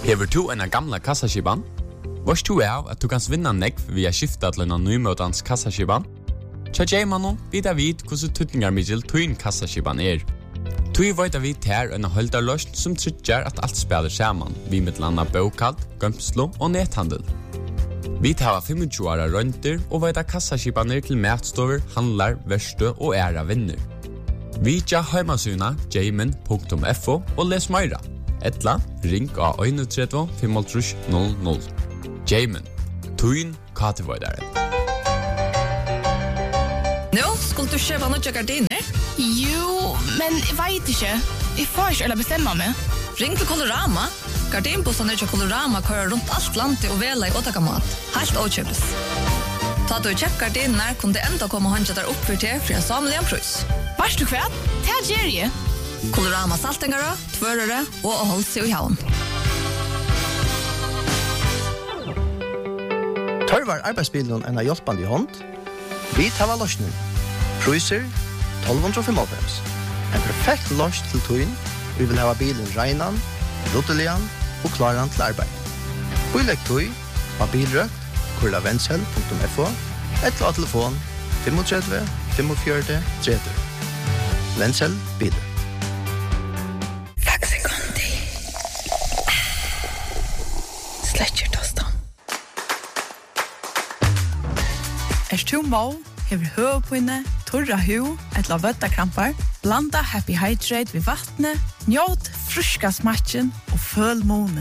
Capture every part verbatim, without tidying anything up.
Hever du en gamla kassaskiban? Varst du av at du kan vinna nekv via skifta til en nymøtans kassaskiban? Tja J-mannen vidar vid hvordan tutningar middel tuin kassaskiban er. Tui veit vi ter en holdarløst som trykker at alt spiller saman, vi mittlanda bokalt, gømslo og nethandel. Vi tar tjuefem åra rønter og veit at kassaskibaner til matstover, handlar, verstø og æra vinner. Vi tja heimasuna jaymen punktum f o og les meira. Etla, ring av tre tre fem null null. Jaymen, tuin katevoidaren. Nå, skulle du kjøpe noen gardiner? Jo, men jeg vet ikke. Jeg får ikke eller bestemme meg. Ring til Colorama. Gardinbossene til Colorama kører rundt alt landet og vela i åtakamat. Helt åkjøpes. Ta du kjøpt gardiner, kunne det enda komme håndja der opp for til for en samlig pris. Varst du kvært? Det er Jerry. Colorama saltengare, tvørere og å holde seg i havn. Tørvar arbeidsbilen en av hjelpende i hånd. Vi tar av løsning. Priser tolv fem. En perfekt løs til tøyen. Vi vil ha bilen regnan, rottelian og klaran til arbeid. Bylegg tøy, mobilrøkt, kurla vensel punktum f o, et la telefon tre fem fem fire tre tre. Vensel biler. Er du må, hever høvpinne, torra hu, et la vøttakrampar, blanda Happy Hydrate ved vattnet, njåt fruska smatchen og føl månen.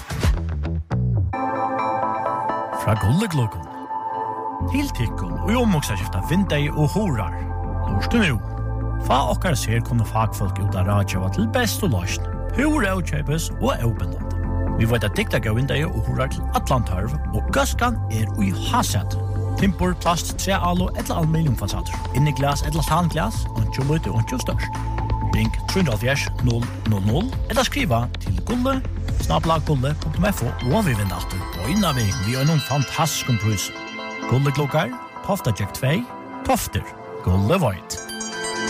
Fra Gullegluggen. Tiltikken og omvoksaskifta vindei og horar. Lorst du nu? Fa okkar ser kunne fagfolk ut av radio til best og løsn. Hur avkjøpes og avbindende. Vi vet at dikta gav vindei og horar til Atlantarv, og gøskan er ui haset. Timpor, plast, tre alo, etla aluminiumfasader. Inni glas, etla tanglas, ontjo løyte, ontjo størst. Ring tre null null null, eller skriva til gulle, snabla gulle punktum f o, og vi vinner alltid. Og innan vi, vi er noen fantastisk pris. Gulle klokkar, Tofta Jack två, Tofter, Gulle Void.